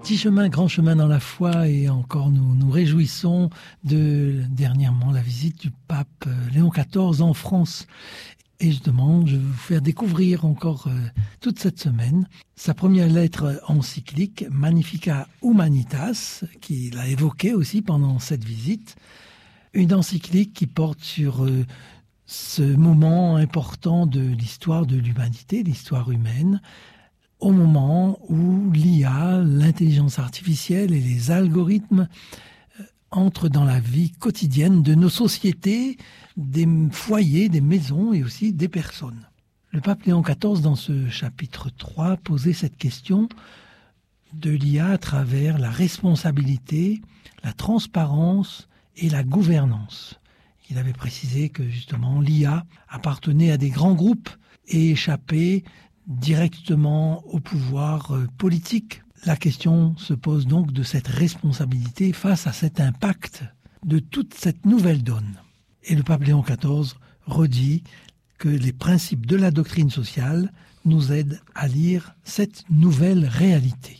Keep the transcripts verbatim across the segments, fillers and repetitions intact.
Petit chemin, grand chemin dans la foi, et encore nous nous réjouissons de dernièrement la visite du pape Léon quatorze en France. Et justement, je vais vous faire découvrir encore euh, toute cette semaine sa première lettre encyclique, Magnificat Humanitas, qu'il a évoquée aussi pendant cette visite. Une encyclique qui porte sur euh, ce moment important de l'histoire de l'humanité, l'histoire humaine, au moment où l'I A, l'intelligence artificielle et les algorithmes euh, entrent dans la vie quotidienne de nos sociétés, des foyers, des maisons et aussi des personnes. Le pape Léon quatorze, dans ce chapitre trois, posait cette question de l'I A à travers la responsabilité, la transparence et la gouvernance. Il avait précisé que justement l'I A appartenait à des grands groupes et échappait directement au pouvoir politique. La question se pose donc de cette responsabilité face à cet impact de toute cette nouvelle donne. Et le pape Léon quatorze redit que les principes de la doctrine sociale nous aident à lire cette nouvelle réalité.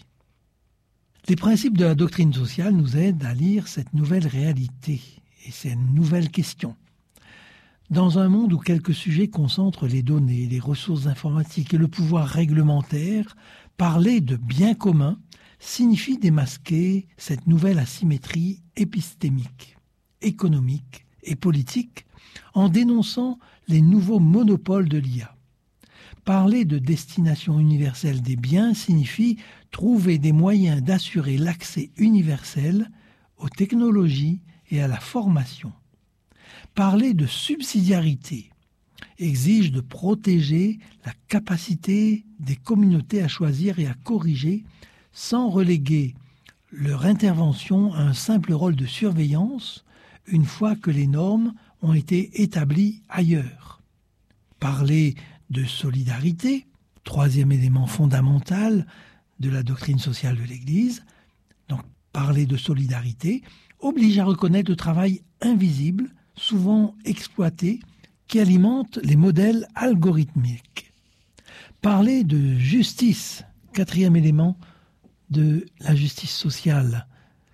Les principes de la doctrine sociale nous aident à lire cette nouvelle réalité. Et c'est une nouvelle question. Dans un monde où quelques sujets concentrent les données, les ressources informatiques et le pouvoir réglementaire, parler de bien commun signifie démasquer cette nouvelle asymétrie épistémique, économique et politique en dénonçant les nouveaux monopoles de l'I A. Parler de destination universelle des biens signifie trouver des moyens d'assurer l'accès universel aux technologies et à la formation. Parler de subsidiarité exige de protéger la capacité des communautés à choisir et à corriger sans reléguer leur intervention à un simple rôle de surveillance une fois que les normes ont été établies ailleurs. Parler de solidarité, troisième élément fondamental de la doctrine sociale de l'Église, donc parler de solidarité oblige à reconnaître le travail invisible, souvent exploité, qui alimente les modèles algorithmiques. Parler de justice, quatrième élément de la justice sociale.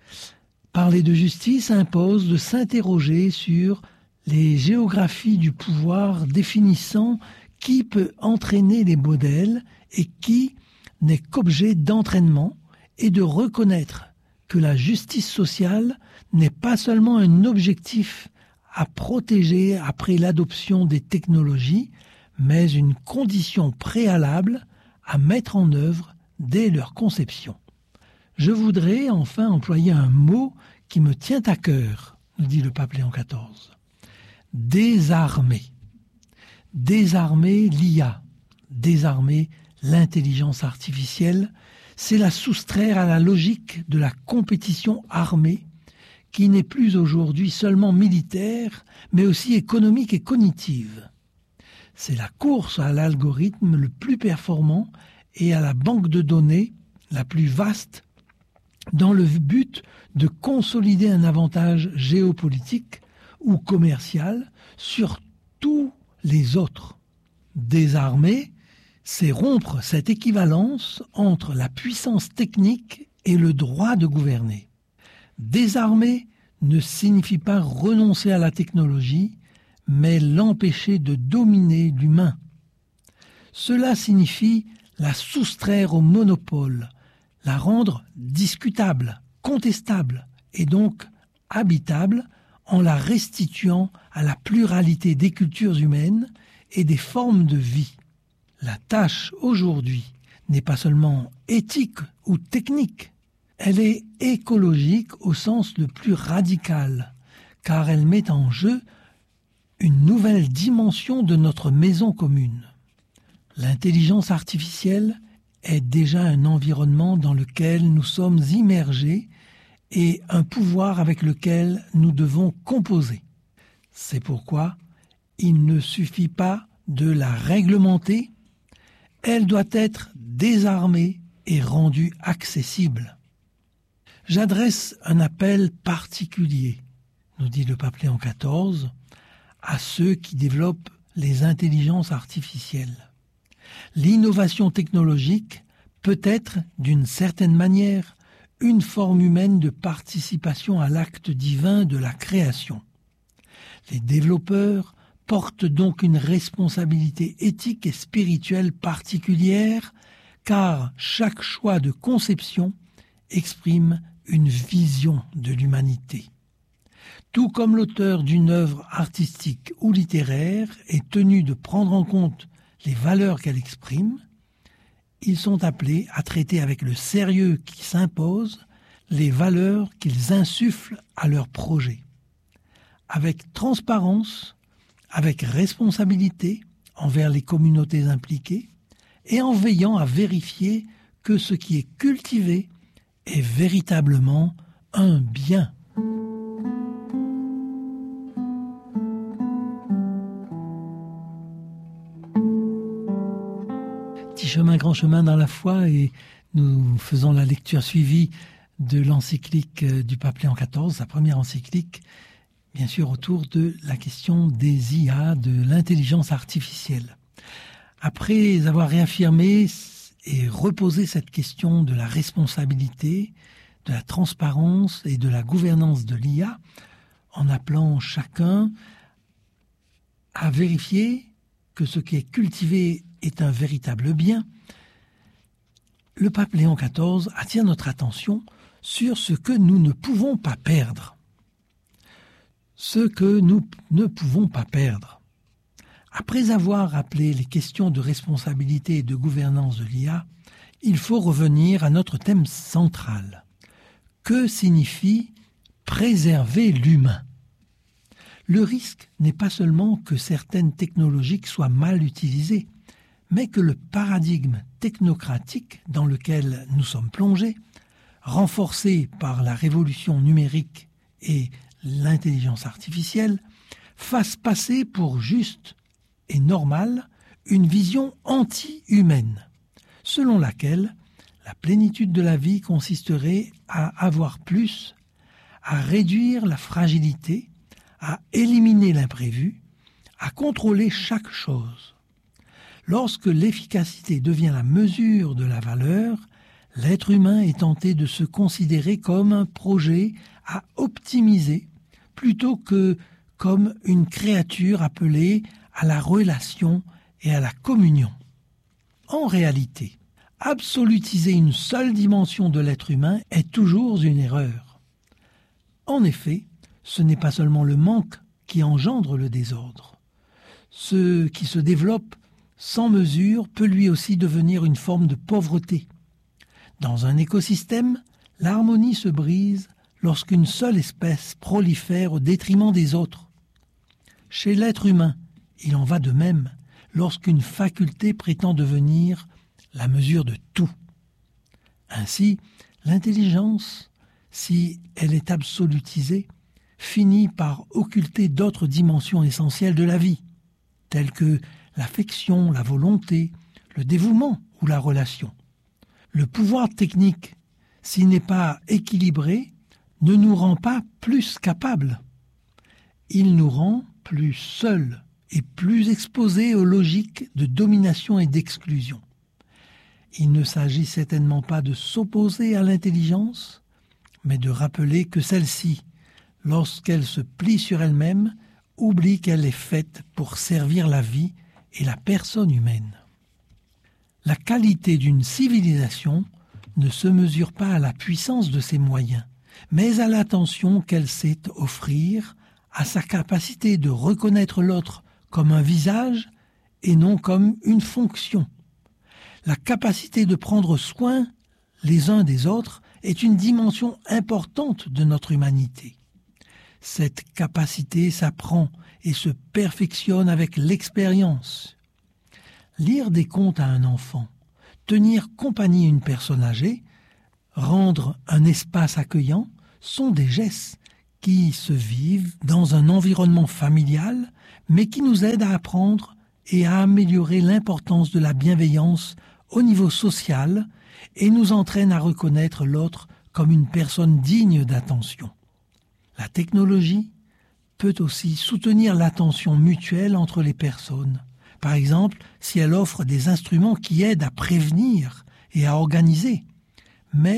Parler de justice impose de s'interroger sur les géographies du pouvoir définissant qui peut entraîner les modèles et qui n'est qu'objet d'entraînement, et de reconnaître que la justice sociale n'est pas seulement un objectif à protéger après l'adoption des technologies, mais une condition préalable à mettre en œuvre dès leur conception. Je voudrais enfin employer un mot qui me tient à cœur, nous dit le pape Léon quatorze. Désarmer. Désarmer l'I A, désarmer l'intelligence artificielle, c'est la soustraire à la logique de la compétition armée qui n'est plus aujourd'hui seulement militaire, mais aussi économique et cognitive. C'est la course à l'algorithme le plus performant et à la banque de données la plus vaste dans le but de consolider un avantage géopolitique ou commercial sur tous les autres. Désarmer, c'est rompre cette équivalence entre la puissance technique et le droit de gouverner. Désarmer ne signifie pas renoncer à la technologie, mais l'empêcher de dominer l'humain. Cela signifie la soustraire au monopole, la rendre discutable, contestable et donc habitable en la restituant à la pluralité des cultures humaines et des formes de vie. La tâche aujourd'hui n'est pas seulement éthique ou technique, elle est écologique au sens le plus radical, car elle met en jeu une nouvelle dimension de notre maison commune. L'intelligence artificielle est déjà un environnement dans lequel nous sommes immergés et un pouvoir avec lequel nous devons composer. C'est pourquoi il ne suffit pas de la réglementer, elle doit être désarmée et rendue accessible. J'adresse un appel particulier, nous dit le pape Léon quatorze, à ceux qui développent les intelligences artificielles. L'innovation technologique peut être, d'une certaine manière, une forme humaine de participation à l'acte divin de la création. Les développeurs portent donc une responsabilité éthique et spirituelle particulière, car chaque choix de conception exprime une vision de l'humanité. Tout comme l'auteur d'une œuvre artistique ou littéraire est tenu de prendre en compte les valeurs qu'elle exprime, ils sont appelés à traiter avec le sérieux qui s'impose les valeurs qu'ils insufflent à leur projet. Avec transparence, avec responsabilité envers les communautés impliquées et en veillant à vérifier que ce qui est cultivé est véritablement un bien. Petit chemin, grand chemin dans la foi, et nous faisons la lecture suivie de l'encyclique du pape Léon quatorze, sa première encyclique, bien sûr autour de la question des I A, de l'intelligence artificielle. Après avoir réaffirmé et reposé cette question de la responsabilité, de la transparence et de la gouvernance de l'I A, en appelant chacun à vérifier que ce qui est cultivé est un véritable bien, le pape Léon quatorze attire notre attention sur ce que nous ne pouvons pas perdre. Ce que nous ne pouvons pas perdre. Après avoir rappelé les questions de responsabilité et de gouvernance de l'I A, il faut revenir à notre thème central. Que signifie préserver l'humain ? Le risque n'est pas seulement que certaines technologies soient mal utilisées, mais que le paradigme technocratique dans lequel nous sommes plongés, renforcé par la révolution numérique et l'intelligence artificielle, fasse passer pour juste et normal une vision anti-humaine, selon laquelle la plénitude de la vie consisterait à avoir plus, à réduire la fragilité, à éliminer l'imprévu, à contrôler chaque chose. Lorsque l'efficacité devient la mesure de la valeur, l'être humain est tenté de se considérer comme un projet à optimiser plutôt que comme une créature appelée à la relation et à la communion. En réalité, absolutiser une seule dimension de l'être humain est toujours une erreur. En effet, ce n'est pas seulement le manque qui engendre le désordre. Ce qui se développe sans mesure peut lui aussi devenir une forme de pauvreté. Dans un écosystème, l'harmonie se brise lorsqu'une seule espèce prolifère au détriment des autres. Chez l'être humain, il en va de même lorsqu'une faculté prétend devenir la mesure de tout. Ainsi, l'intelligence, si elle est absolutisée, finit par occulter d'autres dimensions essentielles de la vie, telles que l'affection, la volonté, le dévouement ou la relation. Le pouvoir technique, s'il n'est pas équilibré, ne nous rend pas plus capables. Il nous rend plus seuls et plus exposés aux logiques de domination et d'exclusion. Il ne s'agit certainement pas de s'opposer à l'intelligence, mais de rappeler que celle-ci, lorsqu'elle se plie sur elle-même, oublie qu'elle est faite pour servir la vie et la personne humaine. La qualité d'une civilisation ne se mesure pas à la puissance de ses moyens, mais à l'attention qu'elle sait offrir, à sa capacité de reconnaître l'autre comme un visage et non comme une fonction. La capacité de prendre soin les uns des autres est une dimension importante de notre humanité. Cette capacité s'apprend et se perfectionne avec l'expérience. Lire des contes à un enfant, tenir compagnie à une personne âgée, rendre un espace accueillant sont des gestes qui se vivent dans un environnement familial, mais qui nous aident à apprendre et à améliorer l'importance de la bienveillance au niveau social et nous entraînent à reconnaître l'autre comme une personne digne d'attention. La technologie peut aussi soutenir l'attention mutuelle entre les personnes. Par exemple, si elle offre des instruments qui aident à prévenir et à organiser. Mais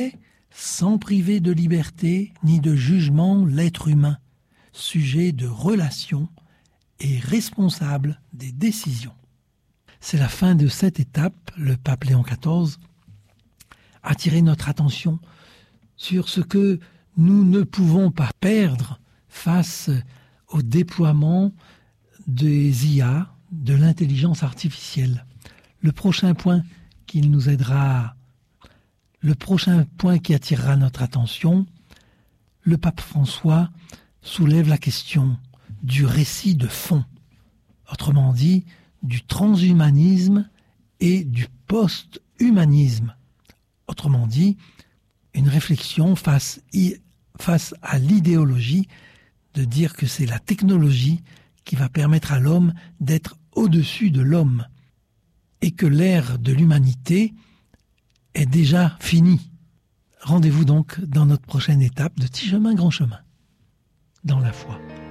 sans priver de liberté ni de jugement l'être humain, sujet de relations et responsable des décisions. C'est la fin de cette étape. Le pape Léon quatorze a attiré notre attention sur ce que nous ne pouvons pas perdre face au déploiement des I A, de l'intelligence artificielle. Le prochain point qui nous aidera, le prochain point qui attirera notre attention, le pape François soulève la question du récit de fond, autrement dit, du transhumanisme et du post-humanisme. Autrement dit, une réflexion face, face à l'idéologie de dire que c'est la technologie qui va permettre à l'homme d'être au-dessus de l'homme et que l'ère de l'humanité est déjà finie. Rendez-vous donc dans notre prochaine étape de Petit chemin, grand chemin, dans la foi.